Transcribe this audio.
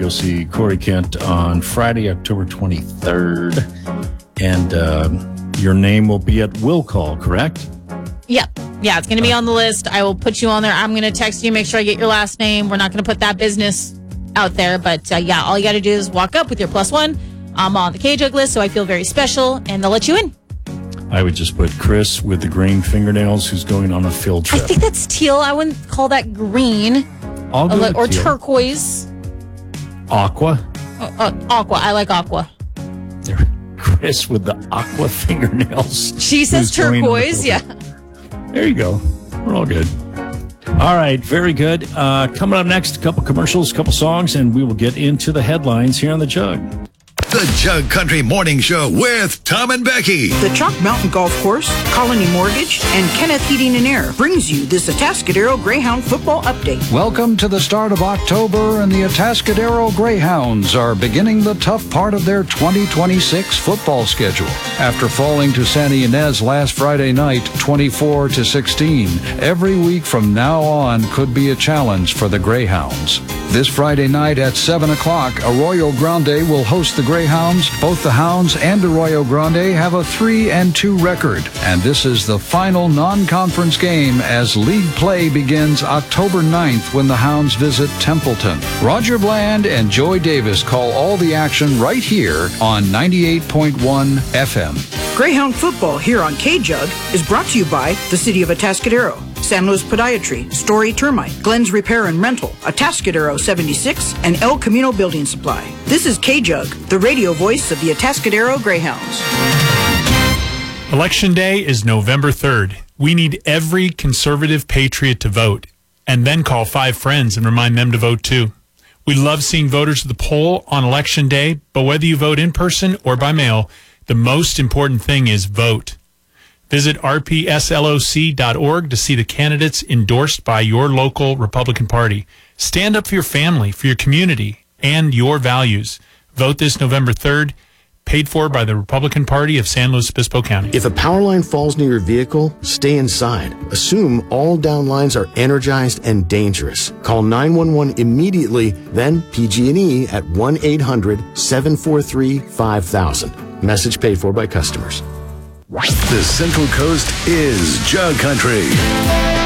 go see Corey Kent on Friday, October 23rd. And your name will be at Will Call, correct? Yep. Yeah, it's going to be on the list. I will put you on there. I'm going to text you, make sure I get your last name. We're not going to put that business out there. But yeah, all you got to do is walk up with your +1. I'm on the K-Jug list, so I feel very special, and they'll let you in. I would just put Chris with the green fingernails who's going on a field trip. I think that's teal. I wouldn't call that green. Or teal. Turquoise. Aqua? Aqua. I like aqua. Chris with the aqua fingernails. She says turquoise, yeah. There you go. We're all good. All right, very good. Coming up next, a couple commercials, a couple songs, and we will get into the headlines here on The Jug. The Jug Country Morning Show with Tom and Becky. The Chalk Mountain Golf Course, Colony Mortgage, and Kenneth Heating and Air brings you this Atascadero Greyhound football update. Welcome to the start of October, and the Atascadero Greyhounds are beginning the tough part of their 2026 football schedule. After falling to Santa Ynez last Friday night, 24-16, every week from now on could be a challenge for the Greyhounds. This Friday night at 7 o'clock, Arroyo Grande will host the Greyhounds. Both the Hounds and Arroyo Grande have a 3-2 record, and this is the final non-conference game as league play begins October 9th when the Hounds visit Templeton. Roger Bland and Joy Davis call all the action right here on 98.1 FM. Greyhound football here on K-Jug is brought to you by the City of Atascadero, San Luis Podiatry, Story Termite, Glenn's Repair and Rental, Atascadero 76, and El Camino Building Supply. This is K-Jug, the radio voice of the Atascadero Greyhounds. Election Day is November 3rd. We need every conservative patriot to vote, and then call 5 friends and remind them to vote too. We love seeing voters at the poll on Election Day, but whether you vote in person or by mail, the most important thing is vote. Visit rpsloc.org to see the candidates endorsed by your local Republican Party. Stand up for your family, for your community, and your values. Vote this November 3rd, paid for by the Republican Party of San Luis Obispo County. If a power line falls near your vehicle, stay inside. Assume all down lines are energized and dangerous. Call 911 immediately, then PG&E at 1-800-743-5000. Message paid for by customers. The Central Coast is Jug Country.